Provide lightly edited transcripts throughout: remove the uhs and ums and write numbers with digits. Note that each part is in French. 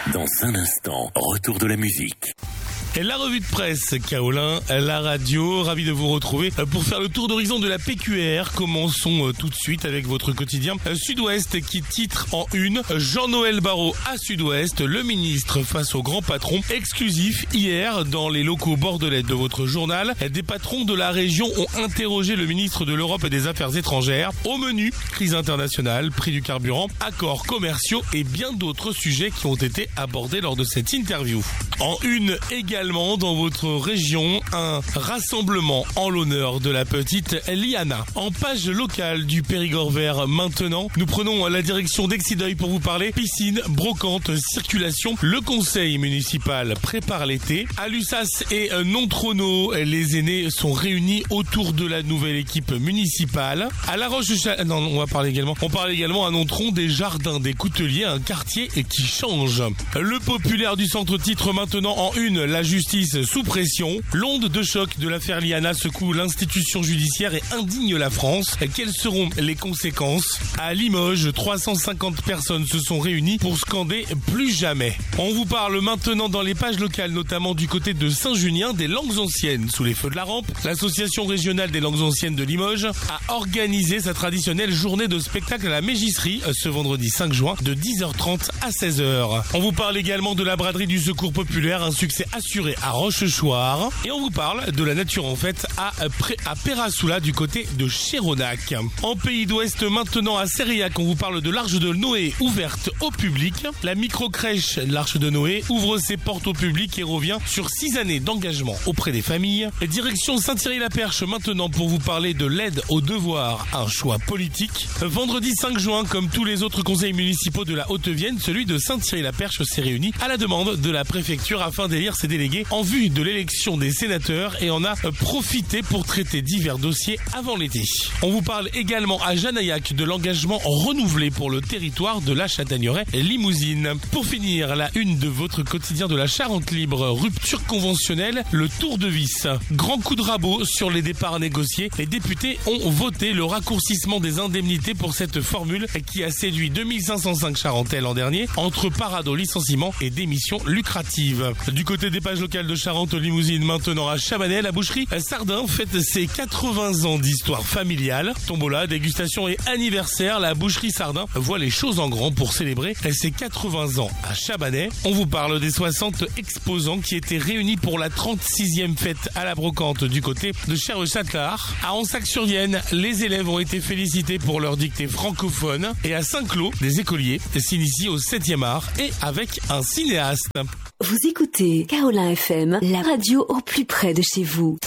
Dans un instant, retour de la musique. Et la revue de presse, Kaolin, la radio, ravi de vous retrouver pour faire le tour d'horizon de la PQR. Commençons tout de suite avec votre quotidien Sud-Ouest qui titre en une Jean-Noël Barrot à Sud-Ouest, le ministre face au grand patron. Exclusif hier dans les locaux bordelais de votre journal, des patrons de la région ont interrogé le ministre de l'Europe et des Affaires étrangères. Au menu, crise internationale, prix du carburant, accords commerciaux et bien d'autres sujets qui ont été abordés lors de cette interview. En une également dans votre région, un rassemblement en l'honneur de la petite Liana. En page locale du Périgord vert maintenant, nous prenons la direction d'Exideuil pour vous parler piscine, brocante, circulation. Le conseil municipal prépare l'été. À Lussas et Nontrono, les aînés sont réunis autour de la nouvelle équipe municipale. À La on parle également à Nontron des jardins des Couteliers, un quartier qui change. Le populaire du centre titre maintenant en une, la justice sous pression. L'onde de choc de l'affaire Liana secoue l'institution judiciaire et indigne la France. Quelles seront les conséquences? À Limoges, 350 personnes se sont réunies pour scander plus jamais. On vous parle maintenant dans les pages locales, notamment du côté de Saint-Junien, des langues anciennes. Sous les feux de la rampe, l'association régionale des langues anciennes de Limoges a organisé sa traditionnelle journée de spectacle à la Mégisserie ce vendredi 5 juin de 10h30 à 16h. On vous parle également de la braderie du Secours populaire, un succès assuré à Rochechouart. Et on vous parle de la nature en fait à Perrasoula du côté de Chéronac. En Pays d'Ouest maintenant à Sériac, on vous parle de l'Arche de Noé ouverte au public. La micro-crèche l'Arche de Noé ouvre ses portes au public et revient sur 6 années d'engagement auprès des familles. Direction Saint-Thierry-la-Perche maintenant pour vous parler de l'aide aux devoirs, un choix politique. Vendredi 5 juin, comme tous les autres conseils municipaux de la Haute-Vienne, celui de Saint-Thierry-la-Perche s'est réuni à la demande de la préfecture afin d'élire ses délégués en vue de l'élection des sénateurs et en a profité pour traiter divers dossiers avant l'été. On vous parle également à Janaillac de l'engagement renouvelé pour le territoire de la Châtaigneraie Limousine. Pour finir, la une de votre quotidien de la Charente libre, rupture conventionnelle, le tour de vis. Grand coup de rabot sur les départs négociés. Les députés ont voté le raccourcissement des indemnités pour cette formule qui a séduit 2505 Charentais l'an dernier entre parade au licenciement et démission lucrative. Du côté des pages locales de Charente-Limousine, maintenant à Chabanais, la boucherie Sardin fête ses 80 ans d'histoire familiale. Tombola, dégustation et anniversaire, la boucherie Sardin voit les choses en grand pour célébrer ses 80 ans à Chabanais. On vous parle des 60 exposants qui étaient réunis pour la 36e fête à la brocante du côté de Chereux-Châtelard. À Ansac-sur-Vienne, les élèves ont été félicités pour leur dictée francophone. Et à Saint-Cloud, des écoliers s'initient au 7e art et avec un cinéaste. Vous écoutez Kaolin FM, la radio au plus près de chez vous.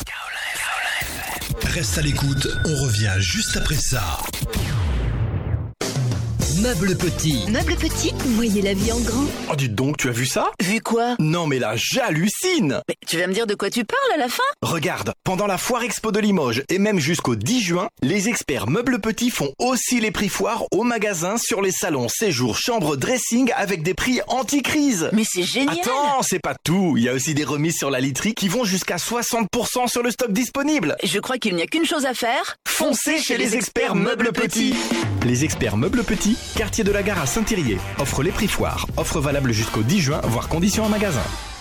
Reste à l'écoute, on revient juste après ça. Meuble Petit. Meuble Petit, voyez la vie en grand. Oh, dites donc, tu as vu ça? Vu quoi? Non, mais là, j'hallucine! Mais tu vas me dire de quoi tu parles à la fin? Regarde, pendant la foire expo de Limoges et même jusqu'au 10 juin, les experts Meuble Petit font aussi les prix foires au magasin sur les salons, séjours, chambres, dressing avec des prix anti-crise. Mais c'est génial! Attends, c'est pas tout. Il y a aussi des remises sur la literie qui vont jusqu'à 60% sur le stock disponible. Je crois qu'il n'y a qu'une chose à faire. Foncez chez les experts Meuble Petit. Les experts Meuble Petit, quartier de la Gare à Saint-Thirier, offre les prix foires. Offre valable jusqu'au 10 juin, voire conditions en magasin.